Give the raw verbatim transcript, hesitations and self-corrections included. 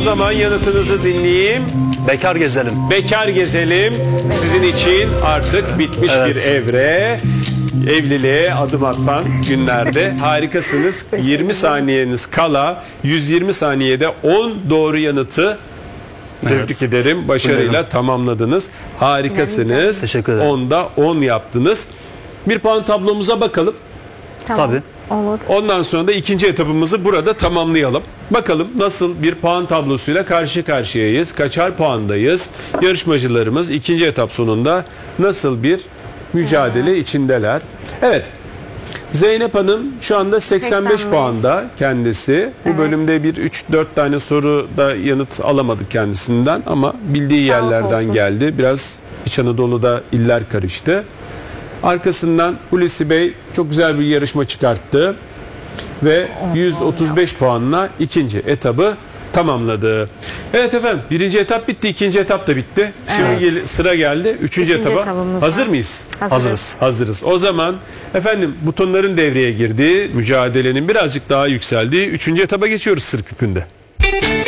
zaman yanıtınızı dinleyeyim. Bekar gezelim. Bekar gezelim. Sizin için artık bitmiş Evet. bir evre. Evliliğe adım atan günlerde harikasınız. yirmi saniyeniz kala yüz yirmi saniyede on doğru yanıtı tebrik Evet. ederim. Başarıyla Buyurun. tamamladınız. Harikasınız. Teşekkür ederim. onda on yaptınız. Bir puan tablomuza bakalım. Tamam. Tabii. Olur. Ondan sonra da ikinci etapımızı burada tamamlayalım. Bakalım nasıl bir puan tablosuyla karşı karşıyayız? Kaçar puandayız? Yarışmacılarımız ikinci etap sonunda nasıl bir mücadele içindeler? Evet. Zeynep Hanım şu anda seksen beş seksen beş. puanda kendisi. Bu Evet. bölümde bir üç dört tane soruda yanıt alamadık kendisinden ama bildiği Sağlık yerlerden olsun. geldi. Biraz İç Anadolu'da iller karıştı. Arkasından Hulusi Bey çok güzel bir yarışma çıkarttı ve yüz otuz beş puanla ikinci etabı tamamladı. Evet efendim, birinci etap bitti, ikinci etap da bitti. Şimdi Evet. gel- sıra geldi üçüncü İkinci etaba. etabımıza. Hazır mıyız? Hazırız. Hazırız. O zaman efendim butonların devreye girdiği, mücadelenin birazcık daha yükseldiği üçüncü etaba geçiyoruz sır küpünde.